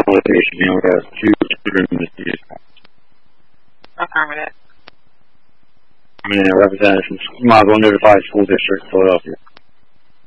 location. We only have two rooms to use. Affirmative. I'm a representative from Smoggle Notified School District, Philadelphia.